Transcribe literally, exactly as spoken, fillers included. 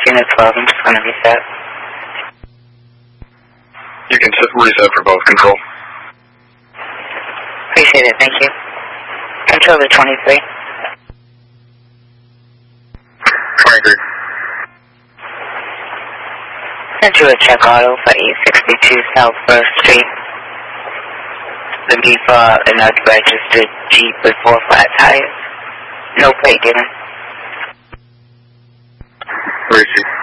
sixteen to twelve. I'm just going to reset. You can set reset for both control. Appreciate it, thank you. Control to twenty-three. twenty-three. Send you a check auto for eight sixty-two South First Street. The B for an unregistered Jeep with four flat tires. No plate given. Receipt.